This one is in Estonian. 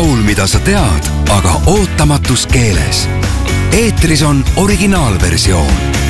laul, mida sa tead, aga ootamatus keeles. Eetris on originaalversioon